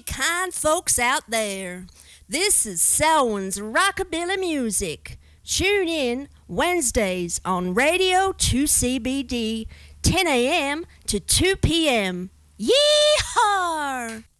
you kind folks out there. This is Selwyn's Rockabilly Music. Tune in Wednesdays on Radio 2CBD, 10 a.m. to 2 p.m. Yee-haw!